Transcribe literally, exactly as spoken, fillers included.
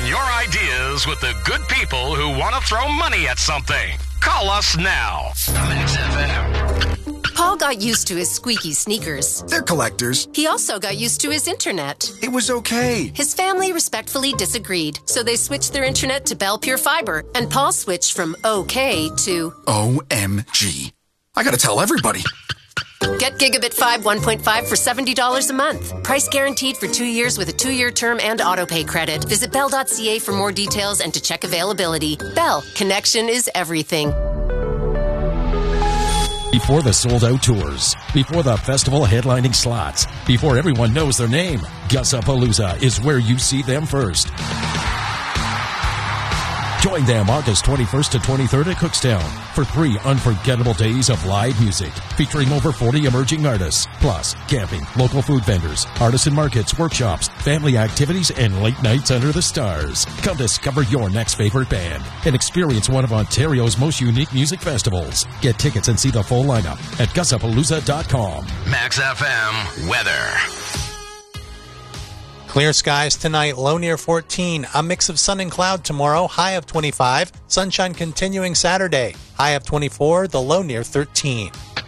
sharing your ideas with the good people who want to throw money at something. Call us now. Max F M. Paul got used to his squeaky sneakers. They're collectors. He also got used to his internet. It was okay. His family respectfully disagreed, so they switched their internet to Bell Pure Fiber, and Paul switched from okay to O M G. I gotta tell everybody. Get Gigabit Fibe one point five for seventy dollars a month. Price guaranteed for two years with a two-year term and autopay credit. Visit bell dot c a for more details and to check availability. Bell, connection is everything. Before the sold-out tours, before the festival headlining slots, before everyone knows their name, Gussapalooza is where you see them first. Join them August twenty-first to twenty-third at Cookstown for three unforgettable days of live music featuring over forty emerging artists, plus camping, local food vendors, artisan markets, workshops, family activities, and late nights under the stars. Come discover your next favorite band and experience one of Ontario's most unique music festivals. Get tickets and see the full lineup at gussapalooza dot com. Max F M weather. Clear skies tonight, low near fourteen. A mix of sun and cloud tomorrow, high of twenty-five. Sunshine continuing Saturday, high of twenty-four, the low near thirteen.